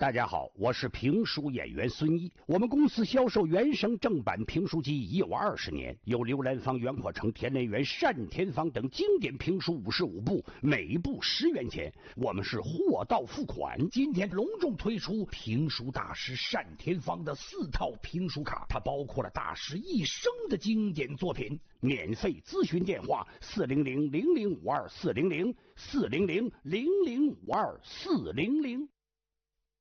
大家好，我是评书演员孙一。我们公司销售原声正版评书机已有20年，有刘兰芳、袁阔成、田连元、单田芳等经典评书55部，每部10元钱。我们是货到付款。 今天隆重推出评书大师单田芳的4套评书卡，它包括了大师一生的经典作品。 免费咨询电话400-0052-400，400-0052-400。